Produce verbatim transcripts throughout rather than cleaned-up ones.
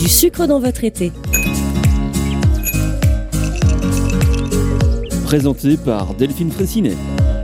Du sucre dans votre été. Présenté par Delphine Fraissinet.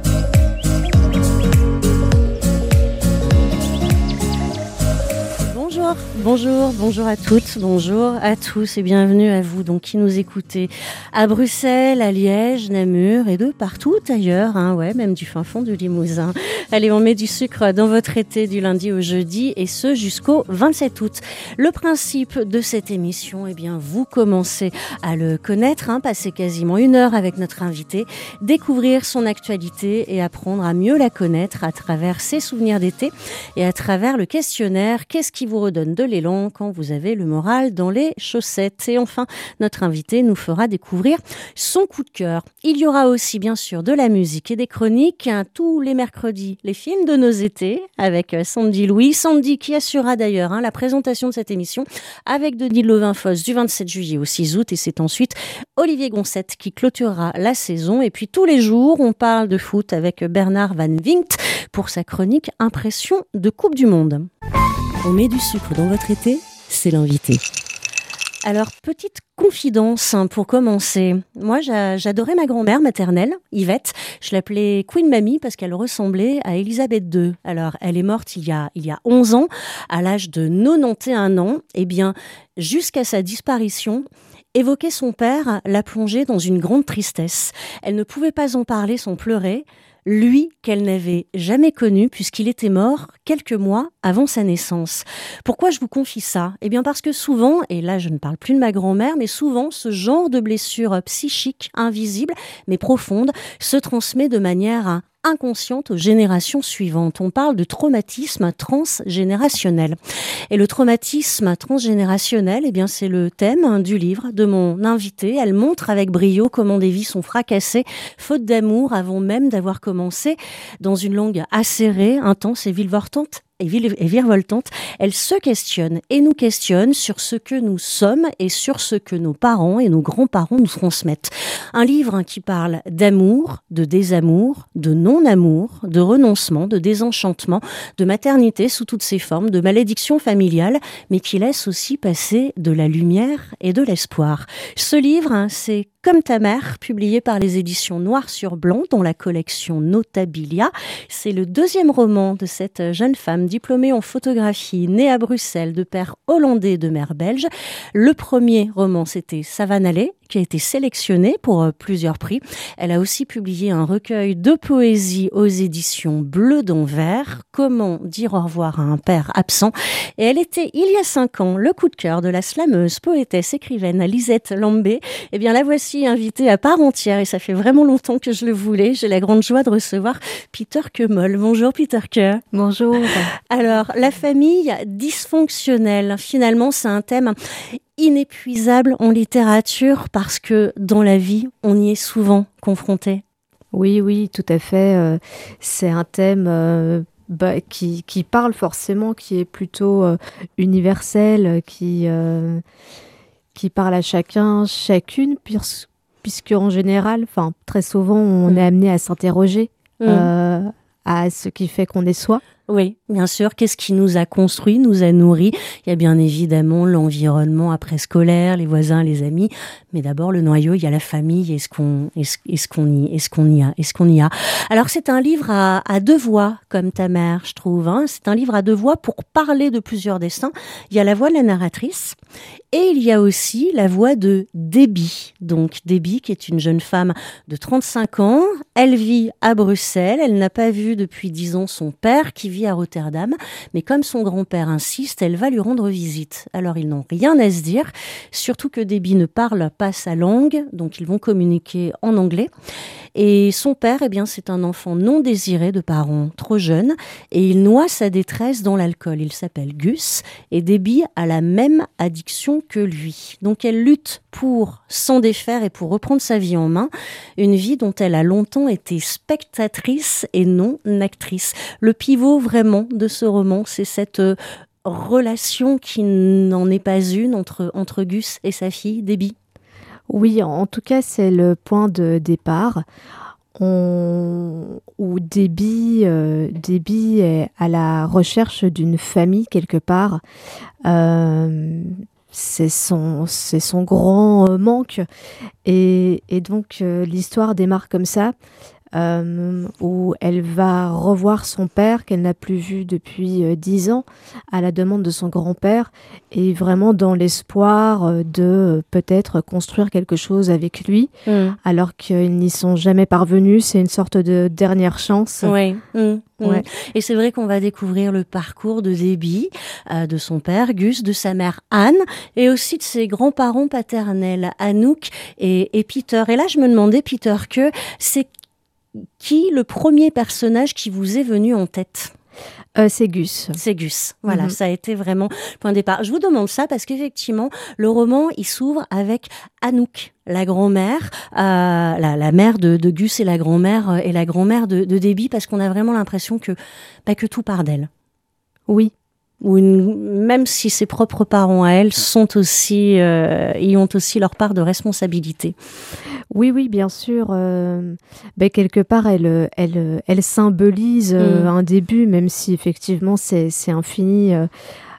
Bonjour, bonjour, bonjour à toutes, bonjour à tous et bienvenue à vous donc qui nous écoutez à Bruxelles, à Liège, Namur et de partout ailleurs, hein, ouais, même du fin fond du Limousin. Allez, on met du sucre dans votre été du lundi au jeudi et ce jusqu'au vingt-sept août. Le principe de cette émission, eh bien, vous commencez à le connaître, hein, passer quasiment une heure avec notre invité, découvrir son actualité et apprendre à mieux la connaître à travers ses souvenirs d'été et à travers le questionnaire « Qu'est-ce qui vous redonne de l'élan quand vous avez le moral dans les chaussettes ?» Et enfin, notre invité nous fera découvrir son coup de cœur. Il y aura aussi bien sûr de la musique et des chroniques, hein, tous les mercredis, les films de nos étés avec Sandy Louis. Sandy qui assurera d'ailleurs hein, la présentation de cette émission avec Denis Lovin-Fosse du vingt-sept juillet au six août. Et c'est ensuite Olivier Goncette qui clôturera la saison. Et puis tous les jours, on parle de foot avec Bernard Van Winkt pour sa chronique Impression de Coupe du Monde. On met du sucre dans votre été, c'est l'invité. Alors, petite confidence hein, pour commencer. Moi, j'a- j'adorais ma grand-mère maternelle, Yvette. Je l'appelais Queen Mamie parce qu'elle ressemblait à Elisabeth deux. Alors, elle est morte il y a, il y a onze ans, à l'âge de quatre-vingt-onze ans. Eh bien, jusqu'à sa disparition, évoquer son père l'a plongée dans une grande tristesse. Elle ne pouvait pas en parler sans pleurer. Lui qu'elle n'avait jamais connu puisqu'il était mort quelques mois avant sa naissance. Pourquoi je vous confie ça ? Eh bien parce que souvent, et là je ne parle plus de ma grand-mère, mais souvent ce genre de blessure psychique, invisible mais profonde, se transmet de manière inconsciente aux générations suivantes. On parle de traumatisme transgénérationnel. Et le traumatisme transgénérationnel, eh bien, c'est le thème du livre de mon invitée. Elle montre avec brio comment des vies sont fracassées, faute d'amour, avant même d'avoir commencé dans une langue acérée, intense et virevoltante. Et virevoltante, elle se questionne et nous questionne sur ce que nous sommes et sur ce que nos parents et nos grands-parents nous transmettent. Un livre qui parle d'amour, de désamour, de non-amour, de renoncement, de désenchantement, de maternité sous toutes ses formes, de malédiction familiale, mais qui laisse aussi passer de la lumière et de l'espoir. Ce livre, c'est Comme ta mère, publié par les éditions Noir sur Blanc dans la collection Notabilia. C'est le deuxième roman de cette jeune femme diplômée en photographie, née à Bruxelles de père hollandais et de mère belge. Le premier roman, c'était Savanallée, qui a été sélectionné pour euh, plusieurs prix. Elle a aussi publié un recueil de poésie aux éditions Bleu d'Anvers, Comment dire au revoir à un père absent. Et elle était, il y a cinq ans, le coup de cœur de la slameuse, poétesse, écrivaine Lisette Lambé. Eh bien, la voici invitée à part entière et ça fait vraiment longtemps que je le voulais. J'ai la grande joie de recevoir Peter Kemol. Bonjour Peter Ke. Bonjour. Alors, la famille dysfonctionnelle, finalement, c'est un thème inépuisable en littérature parce que dans la vie, on y est souvent confronté. Oui, oui, tout à fait. Euh, c'est un thème euh, bah, qui, qui parle forcément, qui est plutôt euh, universel, qui, euh, qui parle à chacun, chacune, puisque, puisque en général, enfin, très souvent, on mmh. est amené à s'interroger mmh. euh, à ce qui fait qu'on est soi. Oui, bien sûr. Qu'est-ce qui nous a construit, nous a nourris ? Il y a bien évidemment l'environnement après-scolaire, les voisins, les amis. Mais d'abord, le noyau, il y a la famille. Est-ce qu'on, est-ce, est-ce qu'on y, est-ce qu'on y a, est-ce qu'on y a ? Alors, c'est un livre à, à deux voix, comme ta mère, je trouve. Hein. C'est un livre à deux voix pour parler de plusieurs destins. Il y a la voix de la narratrice et il y a aussi la voix de Debbie. Donc, Debbie, qui est une jeune femme de trente-cinq ans. Elle vit à Bruxelles. Elle n'a pas vu depuis dix ans son père, qui vit à Rotterdam, mais comme son grand-père insiste, elle va lui rendre visite. Alors ils n'ont rien à se dire, surtout que Debbie ne parle pas sa langue, donc ils vont communiquer en anglais. Et son père, eh bien, c'est un enfant non désiré de parents trop jeunes, et il noie sa détresse dans l'alcool. Il s'appelle Gus, et Debbie a la même addiction que lui. Donc elle lutte pour s'en défaire et pour reprendre sa vie en main, une vie dont elle a longtemps été spectatrice et non actrice. Le pivot vraiment de ce roman, c'est cette euh, relation qui n'en est pas une entre, entre Gus et sa fille, Debbie. Oui, en tout cas, c'est le point de départ. On... où Debbie, euh, Debbie est à la recherche d'une famille quelque part. Euh, c'est son, c'est son grand euh, manque. Et, et donc, euh, l'histoire démarre comme ça, euh, où elle va revoir son père, qu'elle n'a plus vu depuis euh, dix ans, à la demande de son grand-père, et vraiment dans l'espoir euh, de euh, peut-être construire quelque chose avec lui, Mmh. alors qu'ils n'y sont jamais parvenus. C'est une sorte de dernière chance. Ouais. Mmh. Mmh. Ouais. Et c'est vrai qu'on va découvrir le parcours de Debbie, euh, de son père Gus, de sa mère Anne, et aussi de ses grands-parents paternels, Anouk et, et Peter. Et là, je me demandais, Peter, que c'est qui le premier personnage qui vous est venu en tête ? Euh, c'est Gus. C'est Gus. Voilà, Mhm. ça a été vraiment le point de départ. Je vous demande ça parce qu'effectivement, le roman, il s'ouvre avec Anouk, la grand-mère, euh, la, la mère de, de Gus et la grand-mère euh, et la grand-mère de, de Debbie, parce qu'on a vraiment l'impression que, bah, que tout part d'elle. Oui. Ou une, même si ses propres parents à elle sont aussi, euh, y ont aussi leur part de responsabilité. Oui, oui, bien sûr. Euh, ben, quelque part, elle, elle, elle symbolise euh, Mm. un début, même si effectivement c'est, c'est infini. Euh,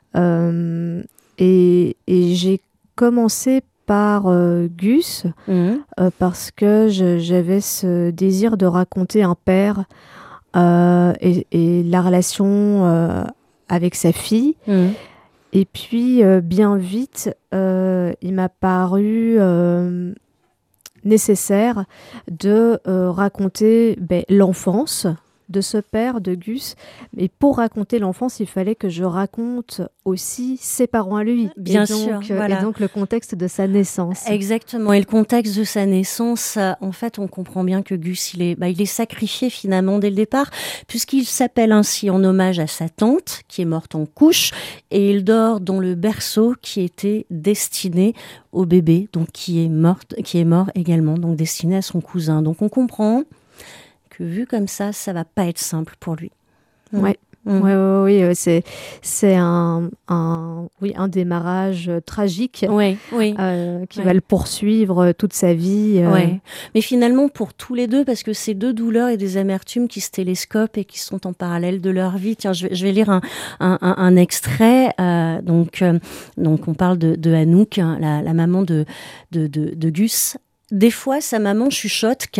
euh, et, et j'ai commencé par euh, Gus Mhm. euh, parce que je- j'avais ce désir de raconter un père euh, et, et la relation euh, avec sa fille. Mhm. Et puis, euh, bien vite, euh, il m'a paru euh, nécessaire de euh, raconter ben, l'enfance de ce père, de Gus. Mais pour raconter l'enfance, il fallait que je raconte aussi ses parents à lui. Bien et donc, sûr, euh, voilà. Et donc, le contexte de sa naissance. Exactement. Et le contexte de sa naissance, euh, en fait, on comprend bien que Gus, il est, bah, il est sacrifié finalement dès le départ, puisqu'il s'appelle ainsi en hommage à sa tante, qui est morte en couche, et il dort dans le berceau qui était destiné au bébé, donc qui est morte, qui est mort également, donc destiné à son cousin. Donc on comprend que vu comme ça, ça va pas être simple pour lui. Ouais. Mm. Ouais, ouais, oui, euh, c'est, c'est un, un, oui, un démarrage euh, tragique Oui, oui. euh, qui Ouais. va le poursuivre euh, toute sa vie. euh. Ouais. Mais finalement, pour tous les deux, parce que c'est deux douleurs et des amertumes qui se télescopent et qui sont en parallèle de leur vie. Tiens, je vais, je vais lire un, un, un, un extrait. Euh, donc, euh, donc, on parle de, de Anouk, hein, la, la maman de, de, de, de Gus. Des fois, sa maman chuchote